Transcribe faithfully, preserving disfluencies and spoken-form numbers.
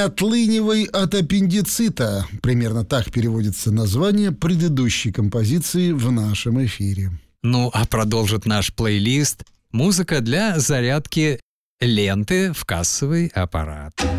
отлынивай от аппендицита». Примерно так переводится название предыдущей композиции в нашем эфире. Ну, а продолжит наш плейлист музыка для зарядки ленты в кассовый аппарат.